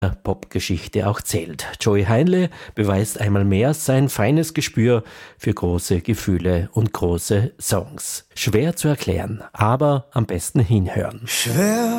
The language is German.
Popgeschichte auch zählt. Joey Heinle beweist einmal mehr sein feines Gespür für große Gefühle und große Songs. Schwer zu erklären, aber am besten hinhören. Schwer